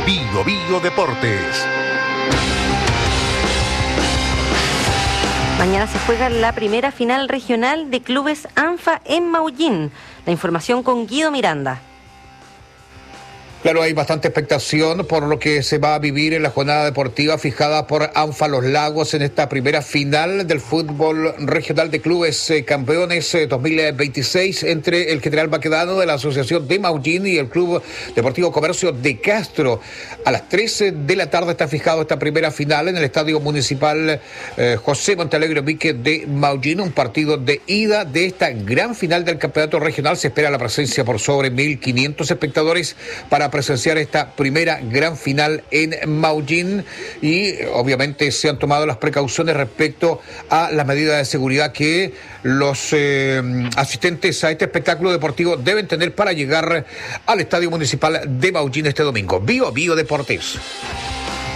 Bio Bio Deportes. Mañana se juega la primera final regional de clubes ANFA en Maullín. La información con Guido Miranda. Claro, hay bastante expectación por lo que se va a vivir en la jornada deportiva fijada por ANFA Los Lagos en esta primera final del fútbol regional de clubes campeones 2026 entre el General Baquedano de la Asociación de Maullín y el Club Deportivo Comercio de Castro. A las 13 de la tarde está fijado esta primera final en el Estadio Municipal José Montealegre Vique de Maullín, un partido de ida de esta gran final del campeonato regional. Se espera la presencia por sobre 1.500 espectadores para presenciar esta primera gran final en Maullín, y obviamente se han tomado las precauciones respecto a las medidas de seguridad que los asistentes a este espectáculo deportivo deben tener para llegar al Estadio Municipal de Maullín este domingo. Bio Bio Deportes.